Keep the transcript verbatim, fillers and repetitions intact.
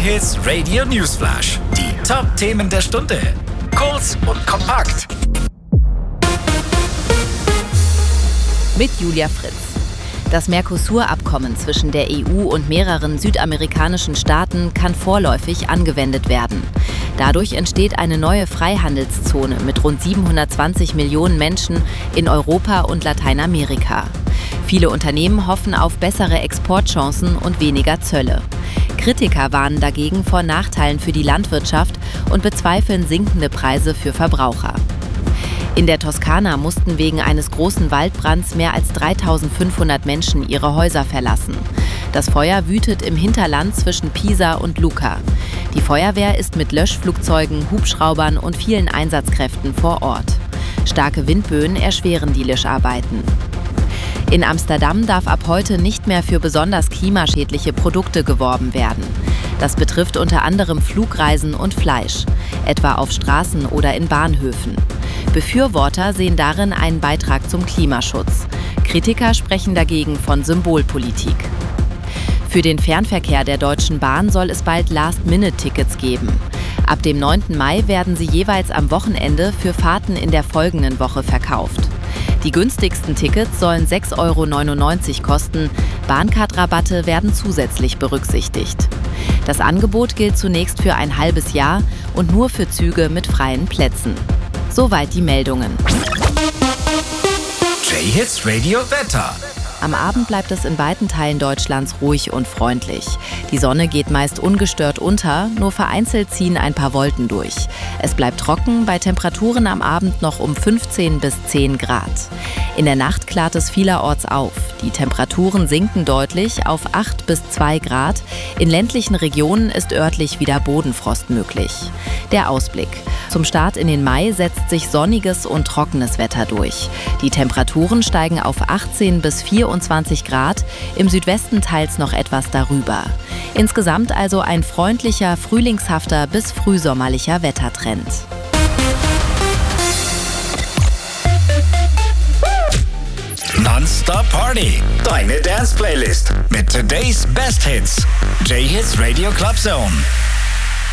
J-Hits Radio Newsflash. Die Top-Themen der Stunde. Kurz und kompakt. Mit Julia Fritz. Das Mercosur-Abkommen zwischen der E U und mehreren südamerikanischen Staaten kann vorläufig angewendet werden. Dadurch entsteht eine neue Freihandelszone mit rund siebenhundertzwanzig Millionen Menschen in Europa und Lateinamerika. Viele Unternehmen hoffen auf bessere Exportchancen und weniger Zölle. Kritiker warnen dagegen vor Nachteilen für die Landwirtschaft und bezweifeln sinkende Preise für Verbraucher. In der Toskana mussten wegen eines großen Waldbrands mehr als dreitausendfünfhundert Menschen ihre Häuser verlassen. Das Feuer wütet im Hinterland zwischen Pisa und Lucca. Die Feuerwehr ist mit Löschflugzeugen, Hubschraubern und vielen Einsatzkräften vor Ort. Starke Windböen erschweren die Löscharbeiten. In Amsterdam darf ab heute nicht mehr für besonders klimaschädliche Produkte geworben werden. Das betrifft unter anderem Flugreisen und Fleisch, etwa auf Straßen oder in Bahnhöfen. Befürworter sehen darin einen Beitrag zum Klimaschutz. Kritiker sprechen dagegen von Symbolpolitik. Für den Fernverkehr der Deutschen Bahn soll es bald Last-Minute-Tickets geben. Ab dem neunten Mai werden sie jeweils am Wochenende für Fahrten in der folgenden Woche verkauft. Die günstigsten Tickets sollen sechs Euro neunundneunzig kosten, Bahncard-Rabatte werden zusätzlich berücksichtigt. Das Angebot gilt zunächst für ein halbes Jahr und nur für Züge mit freien Plätzen. Soweit die Meldungen. J-Hits Radio Wetter. Am Abend bleibt es in weiten Teilen Deutschlands ruhig und freundlich. Die Sonne geht meist ungestört unter, nur vereinzelt ziehen ein paar Wolken durch. Es bleibt trocken, bei Temperaturen am Abend noch um fünfzehn bis zehn Grad. In der Nacht klart es vielerorts auf. Die Temperaturen sinken deutlich auf acht bis zwei Grad. In ländlichen Regionen ist örtlich wieder Bodenfrost möglich. Der Ausblick. Zum Start in den Mai setzt sich sonniges und trockenes Wetter durch. Die Temperaturen steigen auf achtzehn bis vierundzwanzig Grad, im Südwesten teils noch etwas darüber. Insgesamt also ein freundlicher, frühlingshafter bis frühsommerlicher Wettertrend. Non-Stop Party. Deine Dance-Playlist mit today's Best Hits. J-Hits Radio Club Zone.